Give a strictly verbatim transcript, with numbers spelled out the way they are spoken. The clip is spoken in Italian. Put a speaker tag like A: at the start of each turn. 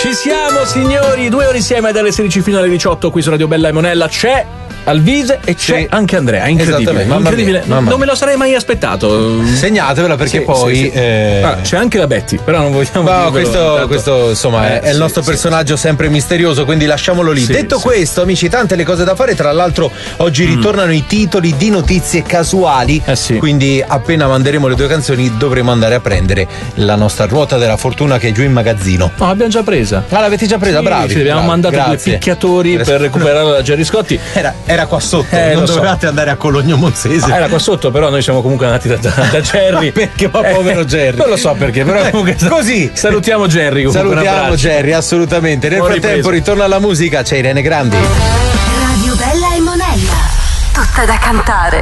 A: Ci siamo signori, due ore insieme dalle sedici fino alle diciotto qui su Radio Bella e Monella. C'è Alvise e c'è sì. anche Andrea. Incredibile,
B: mamma
A: incredibile.
B: Mia, mamma
A: non me lo sarei mai aspettato.
B: Segnatevela perché sì, poi
A: sì, sì.
B: Eh...
A: Ah, c'è anche la Betty, però non vogliamo
B: no, questo, questo insomma eh, è, è il nostro sì, personaggio sì. sempre misterioso, quindi lasciamolo lì. Sì, Detto sì. questo, amici, tante le cose da fare. Tra l'altro oggi mm. ritornano i titoli di notizie casuali,
A: eh sì.
B: quindi appena manderemo le due canzoni dovremo andare a prendere la nostra ruota della fortuna che è giù in magazzino.
A: No, l'abbiamo già presa.
B: Ah, l'avete già presa?
A: Sì,
B: bravi.
A: Ci abbiamo
B: bravi,
A: mandato
B: grazie.
A: due picchiatori per recuperare la Gerry Scotti.
B: Era, era qua sotto.
A: Eh,
B: non dovevate so. andare a Cologno Monzese.
A: Ah, era qua sotto, però noi siamo comunque andati da, da, da Gerry.
B: Perché va povero
A: eh,
B: Gerry?
A: Non lo so perché, però comunque
B: così.
A: Salutiamo Gerry.
B: Salutiamo Gerry, assolutamente. Nel Buon frattempo ripreso. ritorna la musica, c'è Irene Grandi.
C: Radio Bella e Monella. Tutta da cantare.